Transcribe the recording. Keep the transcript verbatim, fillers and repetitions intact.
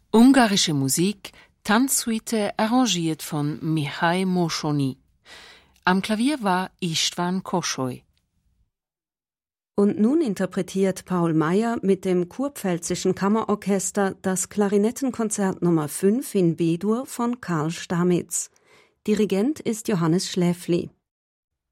Ungarische Musik, Tanzsuite arrangiert von Mihai Moschoni. Am Klavier war Istvan Kossoly. Und nun interpretiert Paul Meyer mit dem Kurpfälzischen Kammerorchester das Klarinettenkonzert Nummer fünf in B-Dur von Karl Stamitz. Dirigent ist Johannes Schläfli.